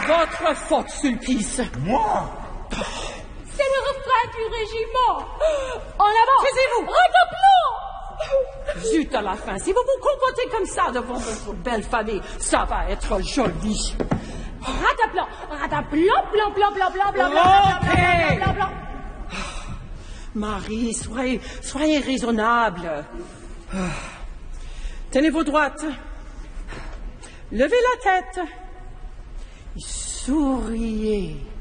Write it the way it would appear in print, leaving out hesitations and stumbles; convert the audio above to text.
votre faute, Sulpice. Moi? C'est le refrain du régiment. En avant. Taisez-vous. Redoublons. Zut à la fin, si vous vous comportez comme ça devant votre belle famille, ça va être joli. Rataplan, rataplan, blanc, blanc, blanc, blanc, blanc, blanc, Ok. blanc, blanc, blanc. Marie, soyez raisonnable. Tenez-vous droite. Levez la tête. Souriez.